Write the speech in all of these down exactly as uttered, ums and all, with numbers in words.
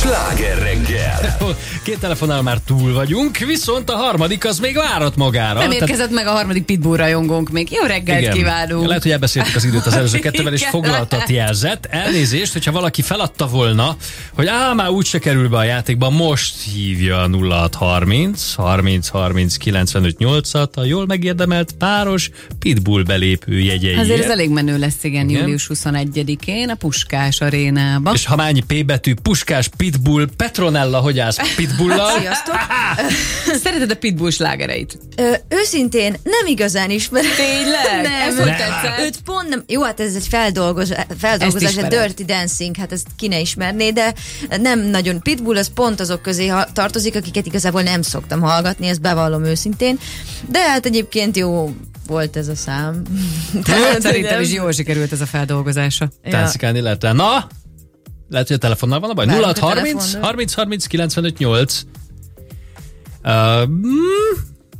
Sláger reggel. Két telefonnál már túl vagyunk, viszont a harmadik az még várat magára. Nem érkezett Tehát... meg a harmadik Pitbull rajongónk még. Jó reggelt igen. kívánunk. Lehet, hogy elbeszéltük az időt az előző kettővel, és foglaltat jelzett. Elnézést, hogyha valaki feladta volna, hogy á, már úgyse kerül be a játékba, most hívja a nulla hat harminc harminc harminc kilencvenöt nyolcat a jól megérdemelt páros Pitbull belépő jegyeiért. Azért ez elég menő lesz, igen, igen. július huszonegyedikén a Puskás arénában. És ha mennyi P betű, Puskás, Pitbull, Petronella, hogy állsz Pitbullal? Sziasztok! Szereted a Pitbull slágereit? Ö, őszintén nem igazán ismerem. Tényleg? Nem. Ez hogy tetszett? Őt pont nem, jó, hát ez egy feldolgozás, feldolgozás egy Dirty Dancing, hát ezt ki ne ismerné, de nem nagyon. Pitbull az pont azok közé tartozik, akiket igazából nem szoktam hallgatni, ezt bevallom őszintén, de hát egyébként jó volt ez a szám. Tehát szerintem is jól sikerült ez a feldolgozása. Ja. Táncikálni lehet. Na? Lehet, hogy a telefonnal van a baj? nulla hat harminc harminc harminc kilencvenöt nyolc Uh, mm.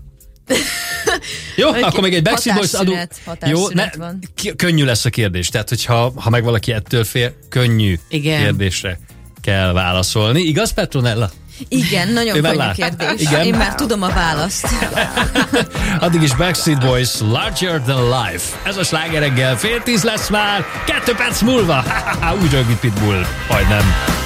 Jó, akkor még egy Backstreet Boys adó. Jó, ne, k- könnyű lesz a kérdés. Tehát, hogyha ha meg valaki ettől fél, könnyű igen. kérdésre kell válaszolni. Igaz, Petronella? Igen, nagyon könnyű lát. kérdés. Igen. Én már tudom a választ. Addig is Backstreet Boys, Larger Than Life. Ez a sláger reggel, fél tíz lesz már, kettő perc múlva. Úgy rög, mint Pitbull. Majdnem.